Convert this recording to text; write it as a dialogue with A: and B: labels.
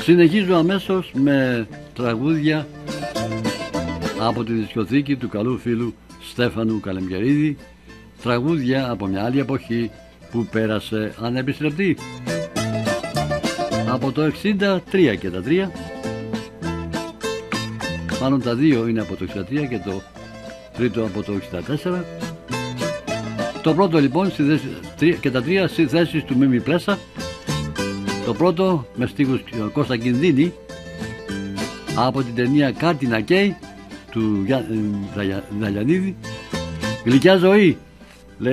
A: Συνεχίζω αμέσως με τραγούδια από τη δισκοθήκη του καλού φίλου Στέφανου Καλεμγερίδη, τραγούδια από μια άλλη εποχή που πέρασε ανεπιστρεπτή. Από το 63 και τα 3, μάλλον τα δύο είναι από το 63 και το τρίτο από το 64. Το πρώτο λοιπόν και τα τρία στη θέση του Μίμη Πλέσσα. Το πρώτο με στίχους Κώστα Κινδύνη από την ταινία Κάτι να καίει του Δαλιανίδη. Γλυκιά ζωή.